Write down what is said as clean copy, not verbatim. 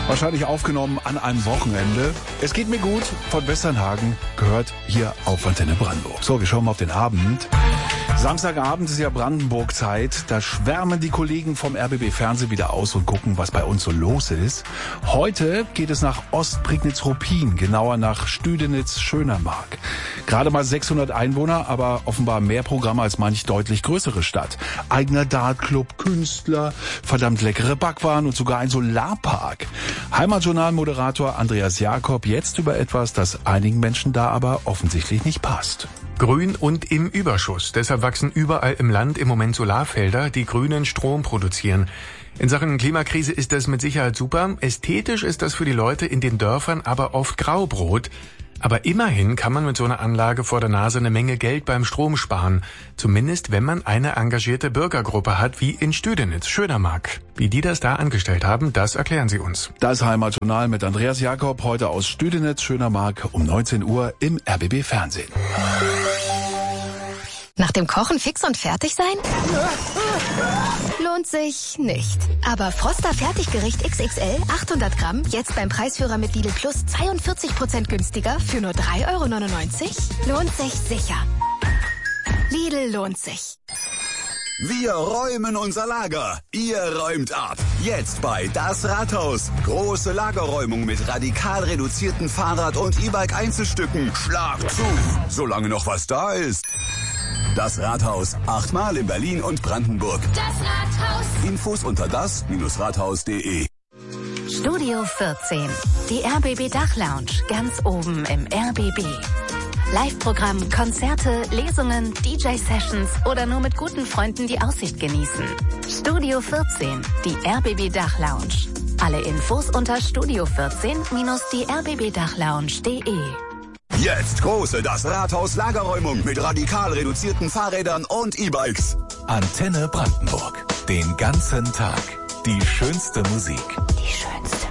Wahrscheinlich aufgenommen an einem Wochenende. Es geht mir gut von Westernhagen, gehört hier auf Antenne Brandenburg. So, wir schauen mal auf den Abend. Samstagabend ist ja Brandenburg-Zeit. Da schwärmen die Kollegen vom RBB Fernsehen wieder aus und gucken, was bei uns so los ist. Heute geht es nach Ostprignitz-Ruppin, genauer nach Stüdenitz-Schönermark. Gerade mal 600 Einwohner, aber offenbar mehr Programme als manch deutlich größere Stadt. Eigener Dartclub, Künstler, verdammt leckere Backwaren und sogar ein Solarpark. Heimatjournal-Moderator Andreas Jakob jetzt über etwas, das einigen Menschen da aber offensichtlich nicht passt. Grün und im Überschuss. Deshalb wachsen überall im Land im Moment Solarfelder, die grünen Strom produzieren. In Sachen Klimakrise ist das mit Sicherheit super. Ästhetisch ist das für die Leute in den Dörfern aber oft Graubrot. Aber immerhin kann man mit so einer Anlage vor der Nase eine Menge Geld beim Strom sparen. Zumindest wenn man eine engagierte Bürgergruppe hat, wie in Stüdenitz, Schönermark. Wie die das da angestellt haben, das erklären sie uns. Das Heimatjournal mit Andreas Jakob, heute aus Stüdenitz, Schönermark um 19 Uhr im RBB Fernsehen. Nach dem Kochen fix und fertig sein? Lohnt sich nicht. Aber Froster Fertiggericht XXL 800 Gramm jetzt beim Preisführer mit Lidl Plus 42% günstiger für nur 3,99 €? Lohnt sich sicher. Lidl lohnt sich. Wir räumen unser Lager. Ihr räumt ab. Jetzt bei Das Rathaus. Große Lagerräumung mit radikal reduzierten Fahrrad- und E-Bike-Einzelstücken. Schlag zu, solange noch was da ist. Das Rathaus. 8-mal in Berlin und Brandenburg. Das Rathaus. Infos unter das-rathaus.de. Studio 14. Die RBB Dachlounge. Ganz oben im RBB. Live-Programm, Konzerte, Lesungen, DJ-Sessions oder nur mit guten Freunden die Aussicht genießen. Studio 14. Die RBB Dachlounge. Alle Infos unter studio14-die-rbbdachlounge.de. Jetzt große Das Rathaus Lagerräumung mit radikal reduzierten Fahrrädern und E-Bikes. Antenne Brandenburg. Den ganzen Tag. Die schönste Musik. Die schönste